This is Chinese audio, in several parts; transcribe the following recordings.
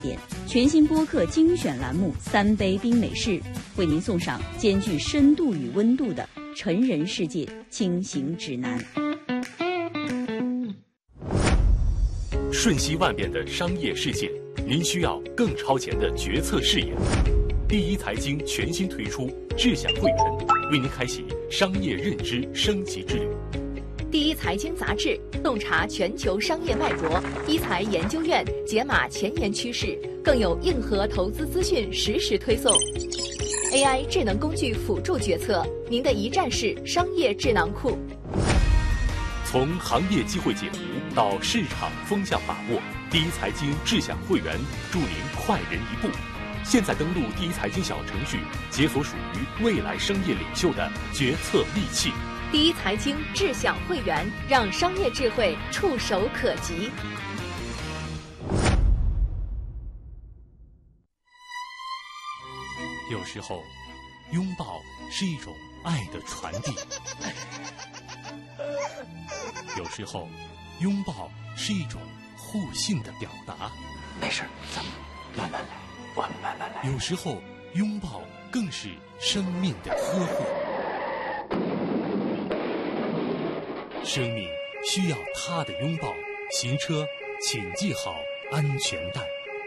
点，全新播客精选栏目《三杯冰美式》，为您送上兼具深度与温度的成人世界轻行指南。 瞬息万变的商业世界，您需要更超前的决策视野。第一财经全新推出智享会员，为您开启商业认知升级之旅。 第一财经杂志洞察全球商业脉搏，一财研究院解码前沿趋势，更有硬核投资资讯实时推送。AI 智能工具辅助决策，您的一站式商业智囊库。 从行业机会解读到市场风向把握，第一财经智享会员助您快人一步。现在登录第一财经小程序，解锁属于未来商业领袖的决策利器。 第一财经智享会员，让商业智慧触手可及。 有时候，拥抱是一种爱的传递；有时候，拥抱是一种互信的表达。 没事，咱们慢慢来，我们慢慢来。 有时候，拥抱更是生命的呵护。生命需要他的拥抱，行车请系好安全带。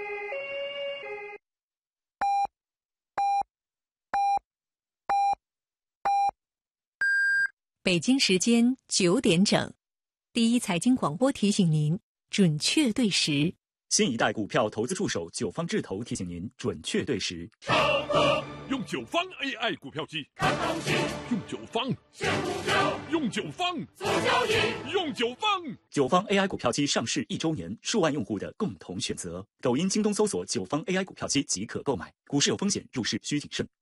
北京时间9点整，第一财经广播提醒您准确对时。 新一代股票投资助手九方智投提醒您准确对时。 用九方 AI 股票机看行情，用九方选股票，用九方做交易，用九方。 九方 AI 股票机上市1周年，数万用户的共同选择。抖音、京东搜索九方 AI 股票机即可购买。股市有风险，入市需谨慎。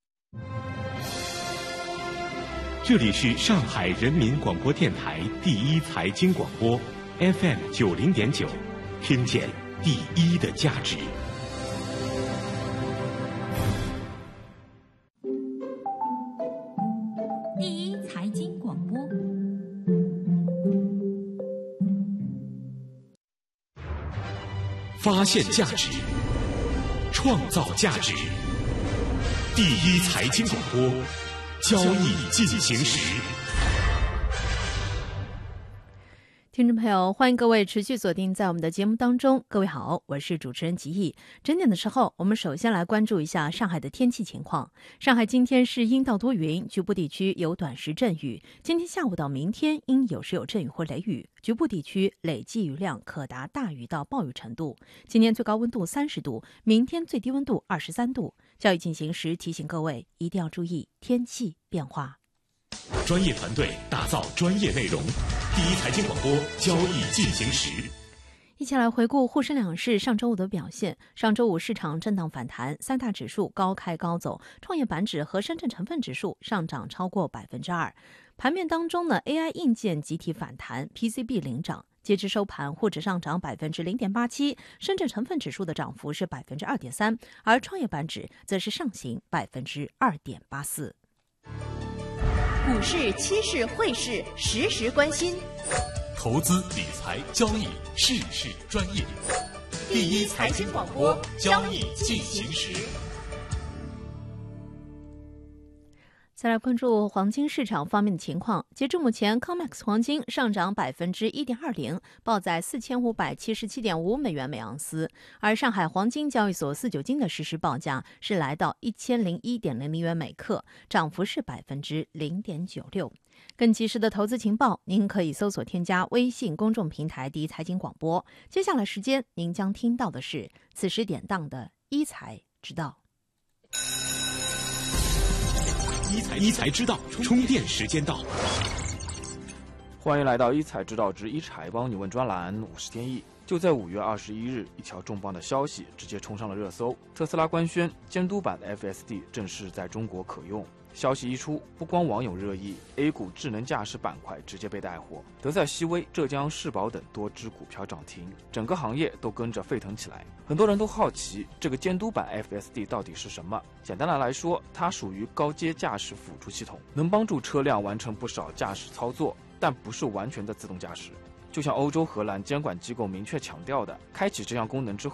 这里是上海人民广播电台第一财经广播 FM 90.9，听见第一的价值。 第一财经广播， 发现价值，创造价值。第一财经广播，交易进行时。 听众朋友，欢迎各位持续锁定在我们的节目当中。各位好，我是主持人吉毅。整点的时候，我们首先来关注一下上海的天气情况。上海今天是阴到多云，局部地区有短时阵雨。今天下午到明天因有时有阵雨或雷雨，局部地区累计雨量可达大雨到暴雨程度。今天最高温度30度，明天最低温度23度。交易进行时提醒各位一定要注意天气变化。 专业团队打造专业内容，第一财经广播，交易进行时。 一起来回顾沪深两市上周五的表现。上周五市场震荡反弹，三大指数高开高走，创业板指和深圳成分指数上涨超过2%。盘面当中呢 ，AI 硬件集体反弹 ，PCB 领涨。截至收盘，沪指上涨0.87%，深圳成分指数的涨幅是2.3%，而创业板指则是上行2.84%。 股市、期市、汇市实时关心， 投资理财交易事事专业。第一财经广播，交易进行时。 再来关注黄金市场方面的情况。截至目前 ，COMEX 黄金上涨1.20%，报在4577.5美元每盎司。而上海黄金交易所4九金的实时报价是来到1001.00元每克，涨幅是0.96%。更及时的投资情报，您可以搜索添加微信公众平台第一财经广播。接下来时间，您将听到的是此时典当的一财之道。 一财之道，充电时间到。 欢迎来到一财之道之一财帮你问专栏，我是天意。就在5月21日，一条重磅的消息直接冲上了热搜：特斯拉官宣监督版的 FSD 正式在中国可用。消息一出，不光网友热议 ，A 股智能驾驶板块直接被带火，德赛西威、浙江世宝等多只股票涨停，整个行业都跟着沸腾起来。很多人都好奇，这个监督版 FSD 到底是什么？简单的来说，它属于高阶驾驶辅助系统，能帮助车辆完成不少驾驶操作，但不是完全的自动驾驶。就像欧洲、荷兰监管机构明确强调的，开启这项功能之后，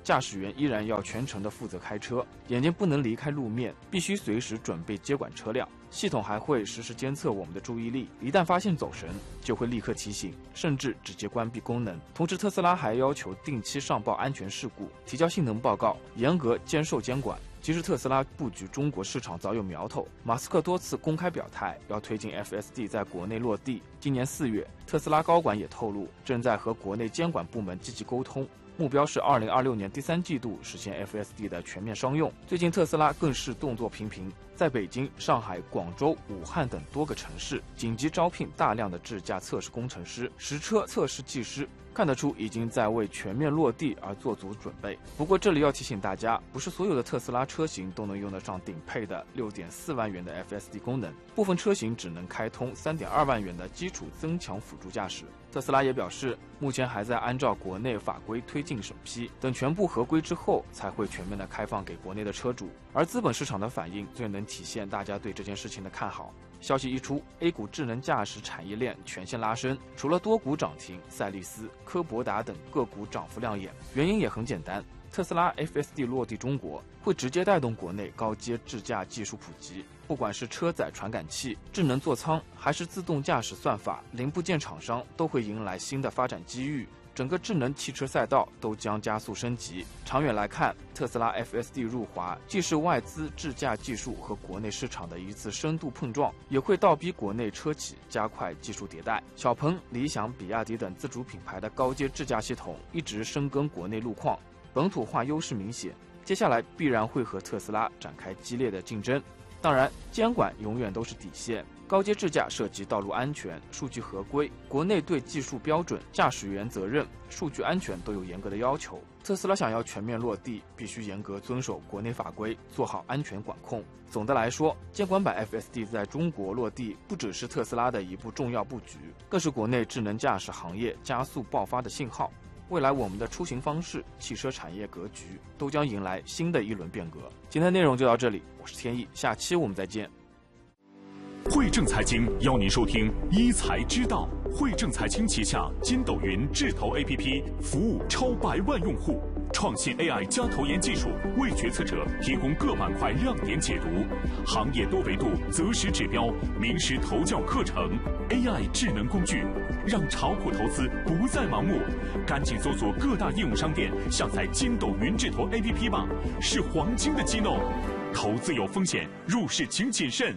驾驶员依然要全程的负责开车，眼睛不能离开路面，必须随时准备接管车辆。系统还会实时监测我们的注意力，一旦发现走神，就会立刻提醒，甚至直接关闭功能。同时，特斯拉还要求定期上报安全事故，提交性能报告，严格接受监管。其实特斯拉布局中国市场早有苗头，马斯克多次公开表态要推进 FSD 在国内落地。今年4月，特斯拉高管也透露，正在和国内监管部门积极沟通，目标是2026年第3季度实现 FSD 的全面商用。最近特斯拉更是动作频频，在北京、上海、广州、武汉等多个城市紧急招聘大量的智驾测试工程师、实车测试技师，看得出已经在为全面落地而做足准备。不过这里要提醒大家，不是所有的特斯拉车型都能用得上顶配的6.4万元的 FSD 功能，部分车型只能开通3.2万元的基础增强辅助驾驶。特斯拉也表示，目前还在按照国内法规推进审批，等全部合规之后才会全面的开放给国内的车主。而资本市场的反应最能体现大家对这件事情的看好。消息一出 ，A 股智能驾驶产业链全线拉升，除了多股涨停，赛力斯、科博达等个股涨幅亮眼。原因也很简单，特斯拉 FSD 落地中国，会直接带动国内高阶智驾技术普及。不管是车载传感器、智能座舱，还是自动驾驶算法，零部件厂商都会迎来新的发展机遇。整个智能汽车赛道都将加速升级。长远来看，特斯拉 FSD 入华，既是外资智驾技术和国内市场的一次深度碰撞，也会倒逼国内车企加快技术迭代。小鹏、理想、比亚迪等自主品牌的高阶智驾系统一直深耕国内路况，本土化优势明显。接下来必然会和特斯拉展开激烈的竞争。当然，监管永远都是底线。高阶智驾涉及道路安全、数据合规，国内对技术标准、驾驶员责任、数据安全都有严格的要求。特斯拉想要全面落地，必须严格遵守国内法规，做好安全管控。总的来说，监管版 FSD 在中国落地，不只是特斯拉的一步重要布局，更是国内智能驾驶行业加速爆发的信号。未来我们的出行方式、汽车产业格局都将迎来新的一轮变革。今天内容就到这里，我是天意，下期我们再见。 汇正财经邀您收听一财知道。汇正财经旗下筋斗云智投 APP 服务超100万用户，创新 AI 加投研技术，为决策者提供各板块亮点解读，行业多维度择时指标，名师投教课程 ，AI 智能工具，让炒股投资不再盲目。赶紧搜索各大应用商店，下载筋斗云智投 APP 吧，是黄金的机弄。投资有风险，入市请谨慎。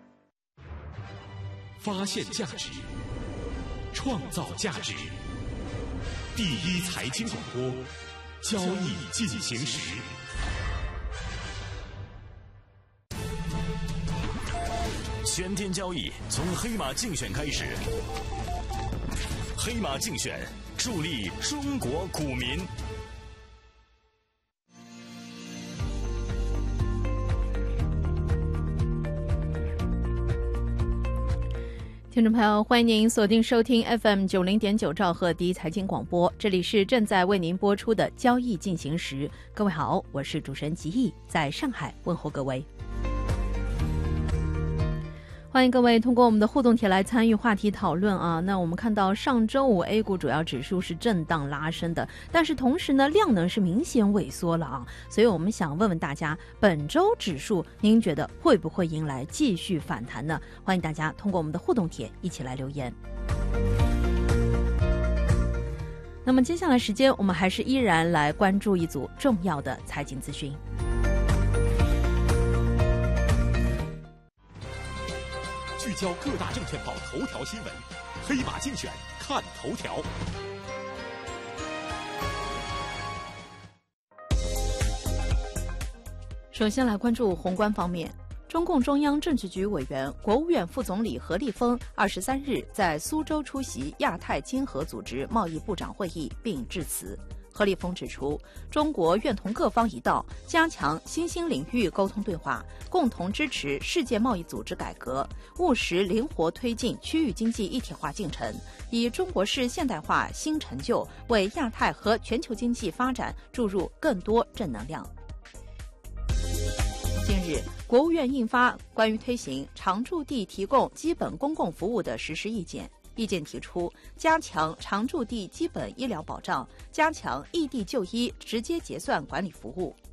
发现价值，创造价值。第一财经广播，交易进行时。 全天交易从黑马竞选开始，黑马竞选助力中国股民。 听众朋友，欢迎您锁定收听 FM 90.9兆赫第一财经广播，这里是正在为您播出的交易进行时。各位好，我是主持人吉毅，在上海问候各位。欢迎各位通过我们的互动帖来参与话题讨论啊。那我们看到上周五 A 股主要指数是震荡拉升的，但是同时呢量能是明显萎缩了啊。所以我们想问问大家，本周指数您觉得会不会迎来继续反弹呢？欢迎大家通过我们的互动帖一起来留言。那么接下来时间我们还是依然来关注一组重要的财经资讯。 聚焦各大证券报头条新闻，黑马竞选看头条。 首先来关注宏观方面，中共中央政治局委员、国务院副总理何立峰23日在苏州出席亚太经合组织贸易部长会议并致辞。何立峰指出，中国愿同各方一道，加强新兴领域沟通对话，共同支持世界贸易组织改革，务实灵活推进区域经济一体化进程，以中国式现代化新成就为亚太和全球经济发展注入更多正能量。近日，国务院印发关于推行常住地提供基本公共服务的实施意见。 意见提出，加强常住地基本医疗保障，加强异地就医直接结算管理服务。